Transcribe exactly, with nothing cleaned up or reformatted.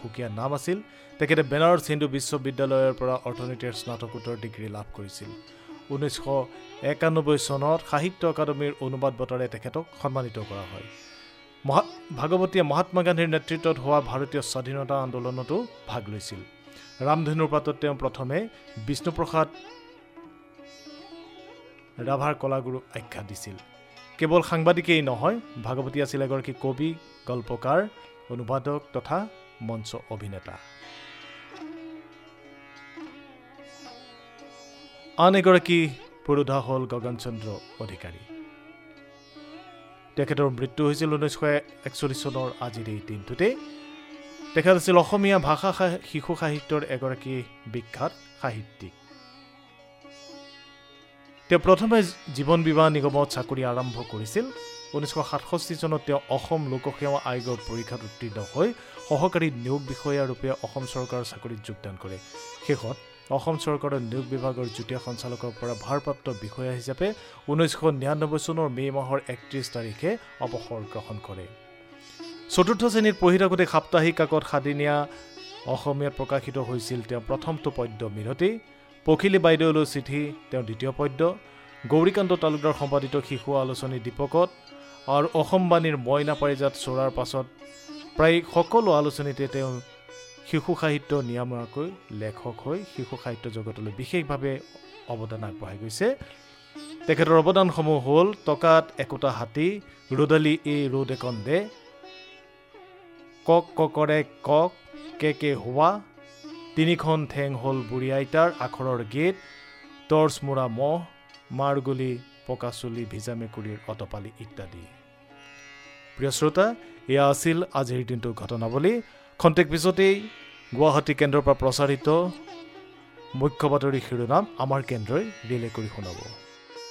সুকীয়া নাম আছিল। তেখেতে বেনাৰস হিন্দু বিশ্ববিদ্যালয়ৰ পৰা অৰ্থনীতিৰ স্নাতকোত্তৰ ডিগ্ৰী লাভ কৰিছিল। ঊনৈছশ একানব্বৈ চনত সাহিত্য একাডেমীৰ অনুবাদ বঁটাৰে তেখেতক সন্মানিত কৰা হয়। মহা ভাগৱতীয়ে মহাত্মা গান্ধীৰ নেতৃত্বত হোৱা ভাৰতীয় স্বাধীনতা আন্দোলনতো ভাগ লৈছিল। ৰামধেনুৰ পাতত তেওঁ প্ৰথমে বিষ্ণুপ্ৰসাদ ৰাভাৰ কলাগুৰু আখ্যা দিছিল। কেৱল সাংবাদিকেই নহয়, ভাগৱতী আছিল এগৰাকী কবি, গল্পকাৰ, অনুবাদক তথা মঞ্চ অভিনেতা। আন এগৰাকী পুৰোধা হ'ল গগন চন্দ্ৰ অধিকাৰী। তেখেতৰ মৃত্যু হৈছিল ঊনৈছশ একচল্লিছ চনৰ আজিৰ এই দিনটোতে। তেখেত আছিল অসমীয়া ভাষা শিশু সাহিত্যৰ এগৰাকী বিখ্যাত সাহিত্যিক। তেওঁ প্ৰথমে জীৱন বিবাহ নিগমত চাকৰি আৰম্ভ কৰিছিল। ঊনৈছশ সাতষষ্ঠি চনত তেওঁ অসম লোকসেৱা আয়োগৰ পৰীক্ষাত উত্তীৰ্ণ হৈ সহকাৰী নিয়োগ বিষয়াৰূপে অসম চৰকাৰৰ চাকৰিত যোগদান কৰে। শেষত অসম চৰকাৰৰ নিয়োগ বিভাগৰ যুটীয়া সঞ্চালকৰ পৰা ভাৰপ্ৰাপ্ত বিষয়া হিচাপে ঊনৈছশ নিৰান্নব্বৈ চনৰ মে' মাহৰ একত্ৰিছ তাৰিখে অৱসৰ গ্ৰহণ কৰে। চতুৰ্থ শ্ৰেণীত পঢ়ি থাকোঁতে সাপ্তাহিক কাকত সাদিনীয়া অসমীয়াত প্ৰকাশিত হৈছিল তেওঁৰ প্ৰথমটো পদ্য মিনতি। পখিলী বাইদেউলৈ চিঠি তেওঁৰ দ্বিতীয় পদ্য। গৌৰীকান্ত তালুকদাৰ সম্পাদিত শিশু আলোচনী দীপকত আৰু অসমবাণীৰ মইনা পাৰিজাত চৰাৰ পাছত প্ৰায় সকলো আলোচনীতে তেওঁ শিশু সাহিত্য নিয়ামকৈ লেখক হৈ শিশু সাহিত্য জগতলৈ বিশেষভাৱে অৱদান আগবঢ়াই গৈছে। তেখেতৰ অৱদানসমূহ হ'ল টকাত একোটা হাতী, ৰ'দালি এই ৰ'দ একন দে, কক ককৰে কক, কে কে হোৱা, তিনিখন ঠেং হ'ল বুঢ়ী আইতাৰ, আখৰৰ গীত, টৰ্চ মৰা মহ, মাৰগুলি, পকা চুলি, ভিজা মেকুৰীৰ অতপালি ইত্যাদি। প্ৰিয় শ্ৰোতা, এয়া আছিল আজিৰ দিনটোৰ ঘটনাৱলী। খন্তেক পিছতেই গুৱাহাটী কেন্দ্ৰৰ পৰা প্ৰচাৰিত মুখ্য বাতৰি শিৰোনাম আমাৰ কেন্দ্ৰই ৰিলে কৰি শুনাব।